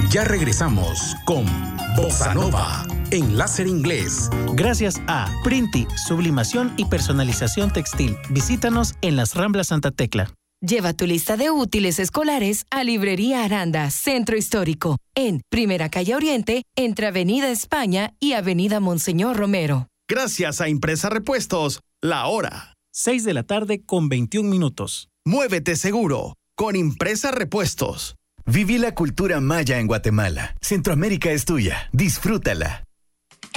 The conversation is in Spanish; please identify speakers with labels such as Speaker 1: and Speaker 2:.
Speaker 1: Ya regresamos con Bossa Nova en Láser Inglés.
Speaker 2: Gracias a Printi, sublimación y personalización textil. Visítanos en las Ramblas Santa Tecla.
Speaker 3: Lleva tu lista de útiles escolares a Librería Aranda, Centro Histórico, en Primera Calle Oriente, entre Avenida España y Avenida Monseñor Romero.
Speaker 4: Gracias a Impresa Repuestos, la hora.
Speaker 2: 6:21 p.m.
Speaker 4: Muévete seguro con Impresa Repuestos.
Speaker 5: Viví la cultura maya en Guatemala. Centroamérica es tuya. Disfrútala.